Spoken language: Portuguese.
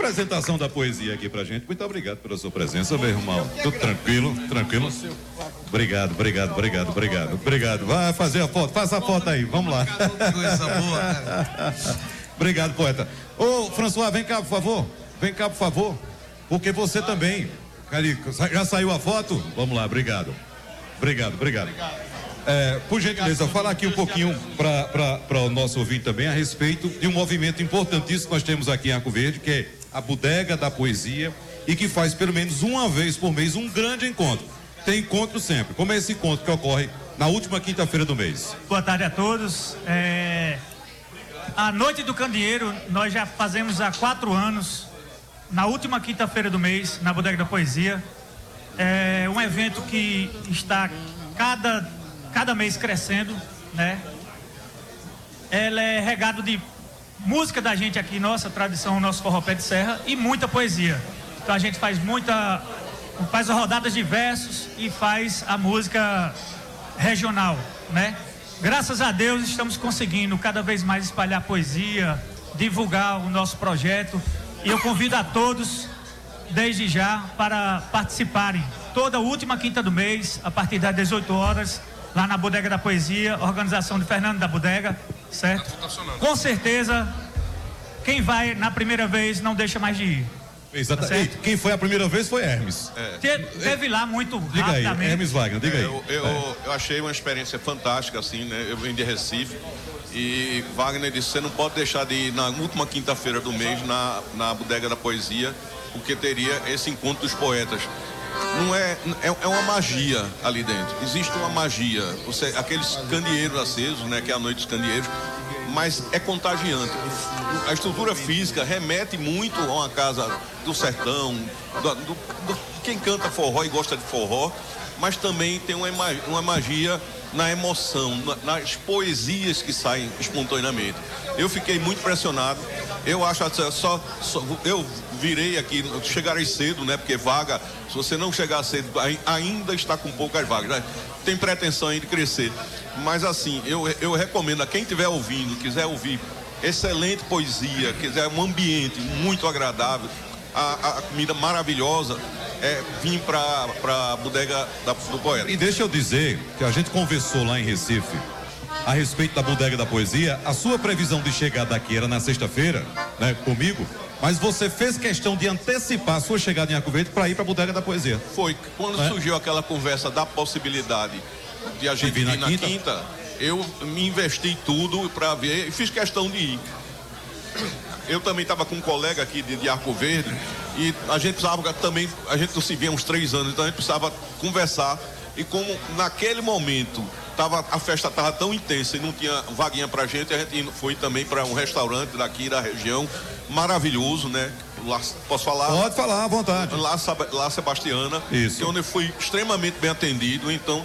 apresentação da poesia aqui pra gente. Muito obrigado pela sua presença, meu irmão. Tudo tranquilo, tranquilo. Obrigado. Vai fazer a foto, faça a foto aí, vamos lá. Coisa boa, cara. Obrigado, poeta. Ô, François, vem cá, por favor. Porque você também. Já saiu a foto? Vamos lá, obrigado. Por gentileza, falar aqui um pouquinho para o nosso ouvinte também a respeito de um movimento importantíssimo que nós temos aqui em Arco Verde, que é a Bodega da Poesia, e que faz pelo menos uma vez por mês um grande encontro. Tem encontro sempre, como é esse encontro que ocorre na última quinta-feira do mês. Boa tarde a todos. A Noite do Candeeiro nós já fazemos há 4 anos, na última quinta-feira do mês, na Bodega da Poesia. É um evento que está cada mês crescendo, né? Ela é regado de música da gente aqui, nossa tradição, nosso forró pé de serra, e muita poesia. Então a gente faz rodadas de versos e faz a música regional, né? Graças a Deus estamos conseguindo cada vez mais espalhar poesia, divulgar o nosso projeto, e eu convido a todos desde já para participarem toda última quinta do mês, a partir das 18 horas, lá na Bodega da Poesia, organização de Fernando da Bodega, certo? Com certeza, quem vai na primeira vez não deixa mais de ir. Exatamente. Tá, quem foi a primeira vez foi Hermes. Teve lá muito diga rapidamente. Aí, Hermes Wagner, diga aí. Eu achei uma experiência fantástica, assim, né? Eu vim de Recife e Wagner disse, você não pode deixar de ir na última quinta-feira do mês na Bodega da Poesia, porque teria esse encontro dos poetas. Não é uma magia ali dentro. Existe uma magia. Aqueles candeeiros acesos, né? Que é a noite dos candeeiros, mas é contagiante. A estrutura física remete muito a uma casa do sertão, quem canta forró e gosta de forró, mas também tem uma magia na emoção, nas poesias que saem espontaneamente. Eu fiquei muito impressionado. Eu acho eu virei aqui, chegarei cedo, né? Porque vaga, se você não chegar cedo, ainda está com poucas vagas, né? Tem pretensão aí de crescer. Mas assim, eu recomendo a quem estiver ouvindo, quiser ouvir excelente poesia, quiser um ambiente muito agradável, a comida maravilhosa, vir para a Bodega do Poeta. E deixa eu dizer que a gente conversou lá em Recife a respeito da Bodega da Poesia. A sua previsão de chegada aqui era na sexta-feira, né, comigo, mas você fez questão de antecipar a sua chegada em Arco Verde para ir para a Bodega da Poesia. Foi, quando surgiu aquela conversa da possibilidade de a gente ir na quinta, eu me investi tudo para ver e fiz questão de ir. Eu também estava com um colega aqui de Arco Verde e a gente precisava também, a gente não se via há uns 3 anos, então a gente precisava conversar, e como naquele momento a festa estava tão intensa e não tinha vaguinha pra gente, a gente foi também para um restaurante daqui da região, maravilhoso, né? Lá, posso falar? Pode falar à vontade. Lá Sebastiana, isso, onde eu fui extremamente bem atendido. Então